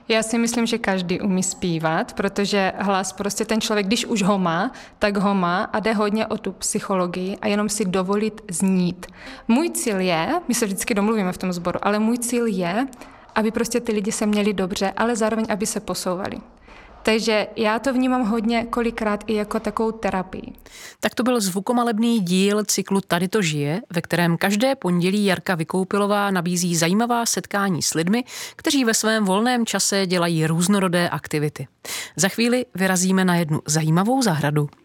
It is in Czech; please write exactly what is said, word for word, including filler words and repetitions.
Já si myslím, že každý umí zpívat, protože hlas prostě ten člověk, když už ho má, tak ho má a jde hodně o tu psychologii a jenom si dovolit znít. Můj cíl je, my se vždycky domluvíme v tom sboru, ale můj cíl je, aby prostě ty lidi se měli dobře, ale zároveň, aby se posouvali. Takže já to vnímám hodně kolikrát i jako takovou terapii. Tak to byl zvukomalebný díl cyklu Tady to žije, ve kterém každé pondělí Jarka Vykoupilová nabízí zajímavá setkání s lidmi, kteří ve svém volném čase dělají různorodé aktivity. Za chvíli vyrazíme na jednu zajímavou zahradu.